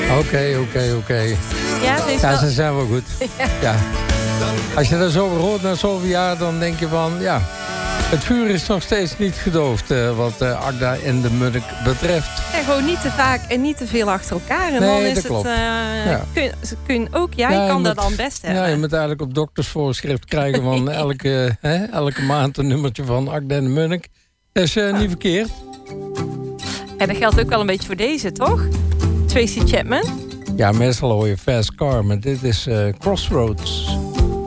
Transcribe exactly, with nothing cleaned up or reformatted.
Oké, oké, oké. Ja, ze is Ja, wel... ze zijn wel goed. Ja. Ja. Als je dat zo hoort na zoveel jaar, dan denk je van... ja, het vuur is nog steeds niet gedoofd uh, wat uh, Agda en de Munnik betreft. Ja, gewoon niet te vaak en niet te veel achter elkaar. En nee, dan is dat het... klopt. Uh, ja. kun, kun, ook jij ja, kan moet, dat dan best hebben. Ja, je moet eigenlijk op doktersvoorschrift krijgen van elke, hè, elke maand een nummertje van Agda en de Munnik. Dat is uh, niet verkeerd. En dat geldt ook wel een beetje voor deze, toch? Tracy Chapman. Ja, meestal hoor je Fast Car, maar dit is uh, Crossroads.